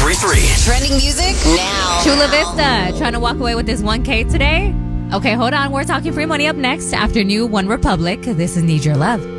93.3. Trending music now. Chula Vista, trying to walk away with this 1K today? Okay, hold on. We're talking free money up next after new One Republic. This is Need Your Love.